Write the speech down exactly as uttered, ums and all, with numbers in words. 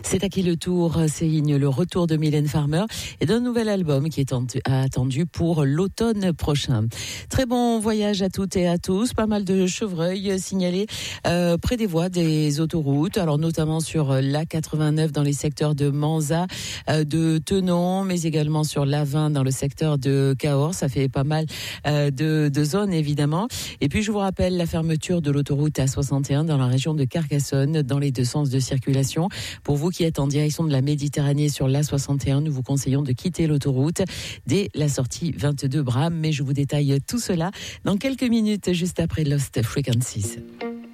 C'est à qui le tour signe le retour de Mylène Farmer et d'un nouvel album qui est attendu pour l'automne prochain. Très bon voyage à toutes et à tous. Pas mal de chevreuils signalés euh, près des voies des autoroutes, alors notamment sur l'A quatre-vingt-neuf dans les secteurs de Manzat, euh, de Tenon, mais également sur l'A vingt dans le secteur de Cahors. Ça fait pas mal euh, de, de zones évidemment. Et puis je vous rappelle la fermeture de l'autoroute A soixante et un dans la région de Carcassonne dans les deux sens de circulation. Pour vous qui êtes en direction de la Méditerranée sur l'A soixante et un, nous vous conseillons de quitter l'autoroute dès la sortie vingt-deux Bram. Mais je vous détaille tout cela dans quelques minutes, juste après Lost Frequencies.